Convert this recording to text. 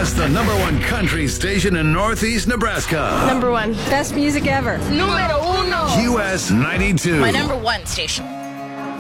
Plus, the number one country station in Northeast Nebraska. Number one. Best music ever. Número uno. US 92. My number one station.